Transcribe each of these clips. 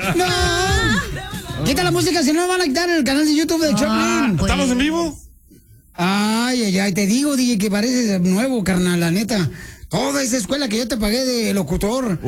No. Quita la música, si no van a quitar el canal de YouTube de Choplin. Pues. ¿Estamos en vivo? Ay, te digo, DJ, que pareces nuevo, carnal, la neta. Toda esa escuela que yo te pagué de locutor.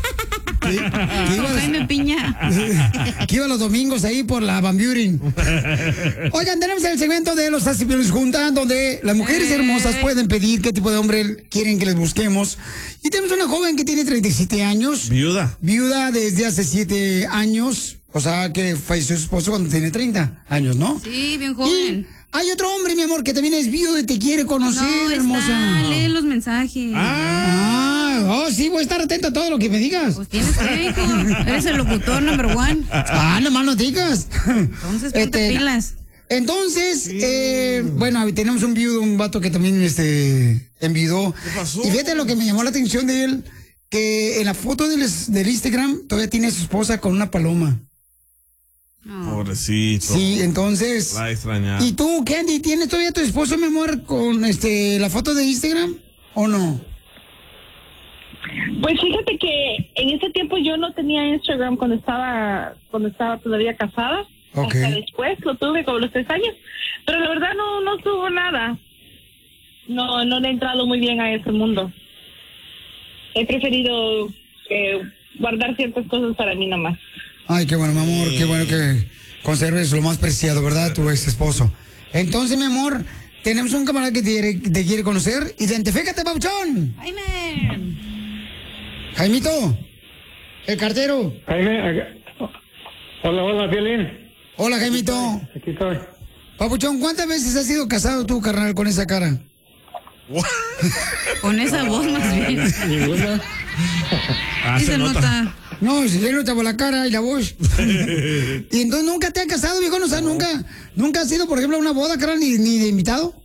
Jaime Piña. Que iba los domingos ahí por la Van Buren. Oigan, tenemos el segmento de los Tasipiones Juntas, donde las mujeres hermosas pueden pedir qué tipo de hombre quieren que les busquemos. Y tenemos una joven que tiene 37 años. Viuda. Viuda desde hace 7 años. O sea, que falleció su esposo cuando tiene 30 años, ¿no? Sí, bien joven. Y hay otro hombre, mi amor, que también es viudo y te quiere conocer, No, hermosa. lee los mensajes. Sí, voy a estar atento a todo lo que me digas. Pues tienes que, hijo. Eres el locutor number one. Nomás no digas. Entonces, ponte pilas. Entonces, bueno, tenemos un viudo, un vato que también enviudó. ¿Qué pasó? Y fíjate lo que me llamó la atención de él, que en la foto del Instagram todavía tiene a su esposa con una paloma. Pobrecito. Sí, entonces. La extrañaba. ¿Y tú, Candy, tienes todavía a tu esposo, mi amor, con la foto de Instagram o no? Pues fíjate que en ese tiempo yo no tenía Instagram cuando estaba todavía casada. Okay. Hasta después lo tuve como los 3 años. Pero la verdad no tuvo nada. No le he entrado muy bien a ese mundo. He preferido guardar ciertas cosas para mí nomás. Ay, qué bueno, mi amor, qué bueno que conserves lo más preciado, ¿verdad? Tu ex esposo. Entonces, mi amor, tenemos un camarada que te quiere conocer. Identifícate, Pauchón. Jaime. Jaimito, el cartero. Jaime, hola, Piolín. Hola, Jaimito. Aquí estoy. Papuchón, ¿cuántas veces has sido casado tú, carnal, con esa cara? Con esa voz más bien. Ninguna. Sí se nota. No, se le nota por la cara y la voz. Y entonces nunca te has casado, viejo, no, o sea, nunca has ido, por ejemplo, a una boda, carnal, ni de invitado.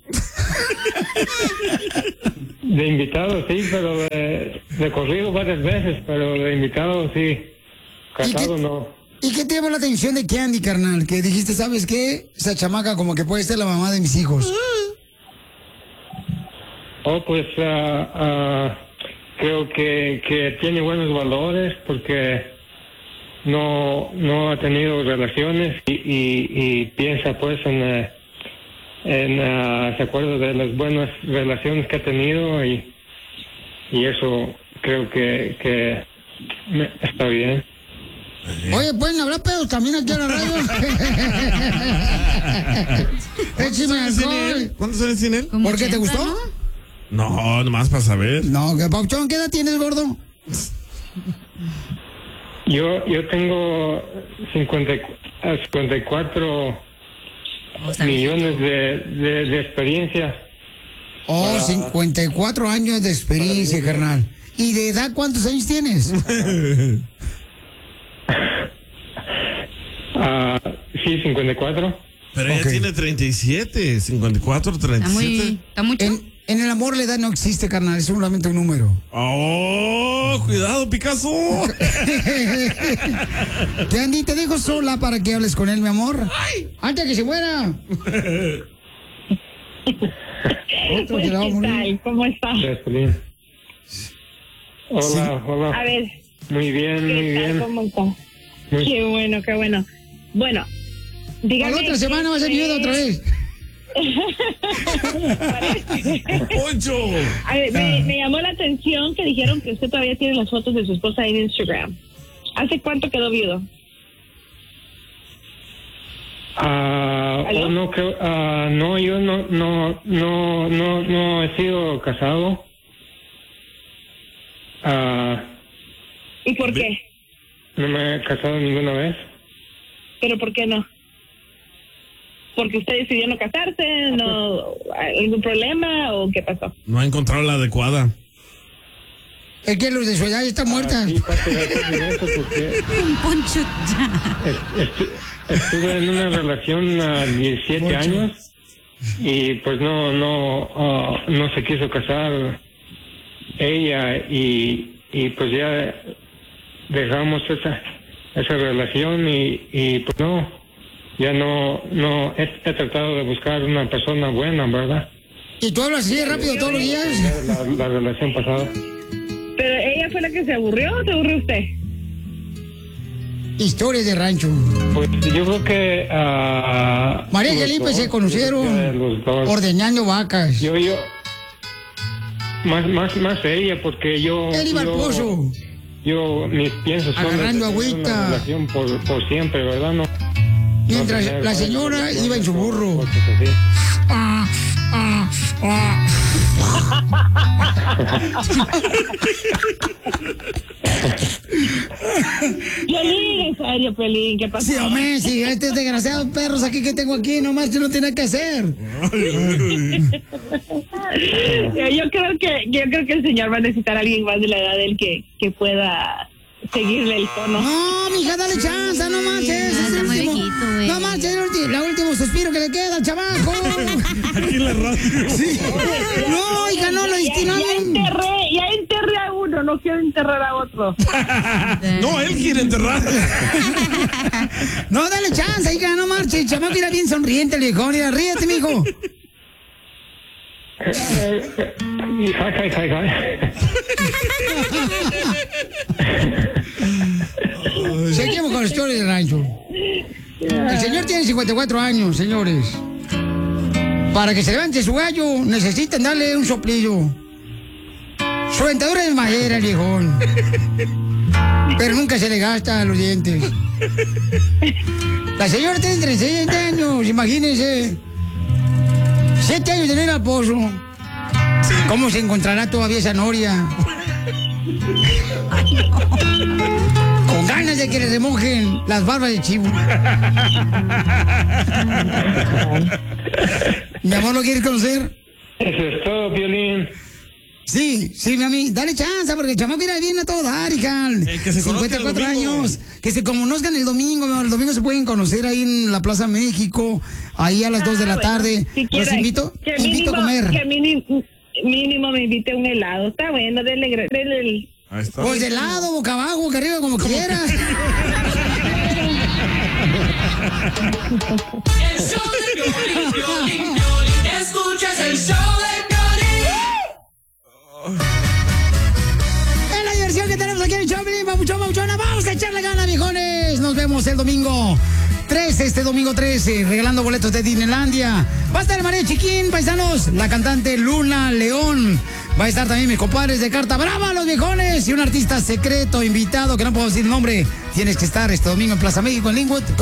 De invitado, sí, pero de corrido varias veces, pero de invitado, sí. Casado, no. ¿Y qué te llama la atención de Candy, carnal? Que dijiste, ¿sabes qué? Esa chamaca como que puede ser la mamá de mis hijos. Pues creo que tiene buenos valores porque no ha tenido relaciones y piensa pues se acuerda de las buenas relaciones que ha tenido y eso creo que está bien. Oye, ¿pueden hablar pedos también aquí a la radio? Échame alcohol. ¿Cuántos años tiene él? ¿Por qué te gustó? No, nomás para saber. No, que Pauchón, ¿qué edad tienes, gordo? Yo tengo 54 millones de experiencia. 54 años de experiencia, carnal. ¿Y de edad cuántos años tienes? Sí, 54. Pero ella tiene 37, 54, 37. ¿Está mucho? En el amor la edad no existe, carnal, es solamente un número. ¡Oh! ¡Cuidado, Picasso! Candy, te dejo sola para que hables con él, mi amor. ¡Ay! ¡Antes que se muera! Otro que la va a morir. ¿Cómo está? Hola. A ver. Muy bien. ¿Cómo está? Qué bueno. Bueno, dígame. La otra semana va a ser viuda otra vez. ¡Poncho! A ver, me llamó la atención que dijeron que usted todavía tiene las fotos de su esposa en Instagram. ¿Hace cuánto quedó viudo? No creo, no, yo no he sido casado. ¿Y por qué? No me he casado ninguna vez. ¿Pero por qué no? ¿Porque usted decidió no casarse? ¿No algún problema o qué pasó? No ha encontrado la adecuada. Es que los de su edad están muertas. Sí, parte de eso porque Un Poncho ya. estuve en una relación a 17 años y pues no se quiso casar ella y pues ya dejamos esa relación y pues ya no he tratado de buscar una persona buena, ¿verdad? ¿Y tú hablas así de rápido todos los días? La relación pasada. ¿Pero ella fue la que se aburrió o se aburrió usted? Historias de rancho. Pues yo creo que... María y los Felipe dos, se conocieron los dos. ordeñando vacas. Yo, más ella, porque yo... Él iba al pozo. Yo, mis piensos son Agarrando de tener agüita. una relación por siempre, ¿verdad? No, Mientras no tener la señora iba en su burro. cosas así. Piolín, en serio, Piolín, ¿qué pasó? Sí, hombre, sí, estos desgraciados perros aquí que tengo aquí, nomás yo no tiene que hacer. Yo creo que el señor va a necesitar a alguien más de la edad del que pueda seguirle el tono. No, mija, dale chance, no marches. Ah, Es el está muy último. viejito, güey. No marches, el último suspiro que le queda al chamaco. Aquí en la radio. Sí. No, hija, no, lo destinaron. Ya enterré a uno, no quiero enterrar a otro. No, él quiere enterrar. No, dale chance, hija, no marches. El chamaco era bien sonriente, el viejón. Mira, ríete, mijo. Seguimos con la historia del rancho. El señor tiene 54 años, señores. Para que se levante su gallo, necesitan darle un soplillo. Su dentadura es madera, el viejón. Pero nunca se le gasta los dientes. La señora tiene 37 años, imagínense. 7 años de no ir al pozo. ¿Cómo se encontrará todavía esa noria? Con ganas de que le remojen las barbas de chivo. Mi amor, ¿lo quieres conocer? Eso es todo, Piolín. Sí, mami, dale chance, porque el chamaco viene bien a todo dar, hija. Que se conozcan 54 el domingo. años, que se conozcan el domingo, mi amor. El domingo se pueden conocer ahí en la Plaza México, ahí a las 2 de la tarde. Si Los quiere, invito que a comer. Que mínimo me invite a un helado. Está bueno, denle Ahí está. Pues de lado, boca abajo, boca arriba, como quieras. El show de Piolín, escuchas el show de Piolín. Es la diversión que tenemos aquí en el show, papuchona. Vamos a echarle ganas, viejones. Nos vemos el domingo 13, este domingo 13, regalando boletos de Disneylandia. Va a estar el María Chiquín, paisanos, la cantante Luna León. Va a estar también mis compadres de Carta Brava, los viejones, y un artista secreto invitado que no puedo decir el nombre. Tienes que estar este domingo en Plaza México, en Linwood.